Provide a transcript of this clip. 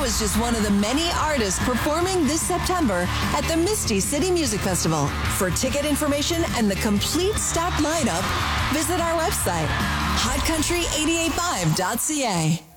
Joe is just one of the many artists performing this September at the Misty City Music Festival. For ticket information and the complete stacked lineup, visit our website, hotcountry885.ca.